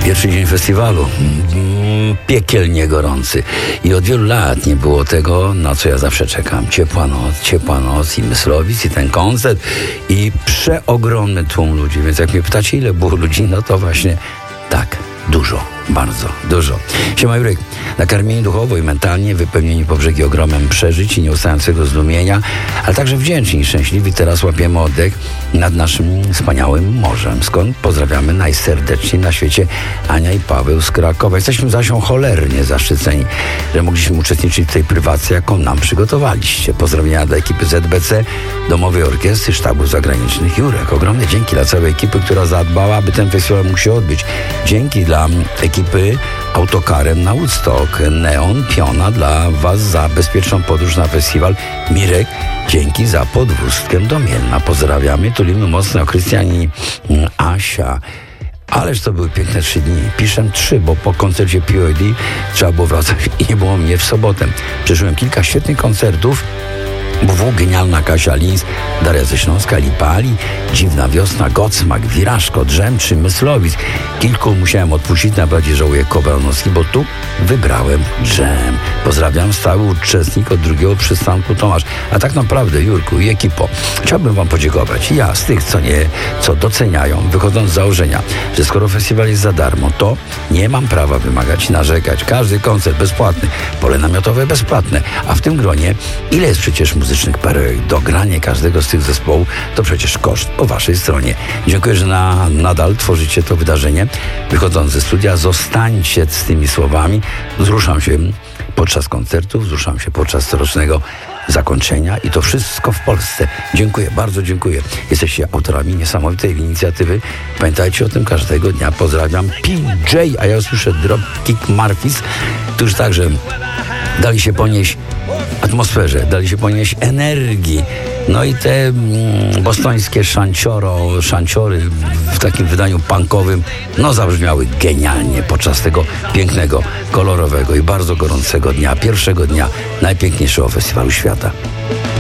Pierwszy dzień festiwalu, piekielnie gorący i od wielu lat nie było tego, na co ja zawsze czekam. Ciepła noc i Myslowic i ten koncert i przeogromny tłum ludzi, więc jak mnie pytacie, ile było ludzi, no to właśnie tak, dużo. Bardzo dużo. Siema Jurek, nakarmieni duchowo i mentalnie, wypełnieni po brzegi ogromem przeżyć i nieustającego zdumienia, ale także wdzięczni i szczęśliwi teraz łapiemy oddech nad naszym wspaniałym morzem, skąd pozdrawiamy najserdeczniej na świecie Ania i Paweł z Krakowa. Jesteśmy zaś cholernie zaszczyceni, że mogliśmy uczestniczyć w tej prywacji, jaką nam przygotowaliście. Pozdrowienia dla ekipy ZBC, Domowej Orkiestry, Sztabów Zagranicznych. Jurek, ogromne dzięki dla całej ekipy, która zadbała, aby ten festiwal mógł się odbyć. Dzięki dla ekipy autokarem na Woodstock, Neon, Piona dla Was za bezpieczną podróż na festiwal. Mirek, dzięki za podwózkę do Mielna. Pozdrawiamy, tulimy mocno o Krystian i Asia. Ależ to były piękne 3 dni. Piszę 3, bo po koncercie POD trzeba było wracać i nie było mnie w sobotę. Przeżyłem kilka świetnych koncertów. WW, Genialna Kasia Lins, Daria ze Śląska, Lipali, Dziwna Wiosna, Godsmak, Wirażko, Drzemczy, Myslowic. Kilku musiałem odpuścić, najbardziej żałuję Kobranowski, bo tu wybrałem Drzem. Pozdrawiam, stały uczestnik od drugiego przystanku Tomasz. A tak naprawdę, Jurku i ekipo, chciałbym Wam podziękować. Ja z tych, co doceniają, wychodząc z założenia, że skoro festiwal jest za darmo, to nie mam prawa wymagać i narzekać. Każdy koncert bezpłatny, pole namiotowe bezpłatne, a w tym gronie ile jest przecież muzycznych perełek. Dogranie każdego z tych zespołów to przecież koszt po Waszej stronie. Dziękuję, że nadal tworzycie to wydarzenie. Wychodząc ze studia, zostańcie z tymi słowami. Wzruszam się podczas koncertów, wzruszam się podczas corocznego zakończenia i to wszystko w Polsce. Dziękuję, bardzo dziękuję. Jesteście autorami niesamowitej inicjatywy. Pamiętajcie o tym każdego dnia. Pozdrawiam. PJ, a ja usłyszę Dropkick Murphys, którzy także dali się ponieść atmosferze, dali się ponieść energii. No i te bostońskie szanciory w takim wydaniu punkowym, no zabrzmiały genialnie podczas tego pięknego, kolorowego i bardzo gorącego dnia, pierwszego dnia najpiękniejszego festiwalu świata.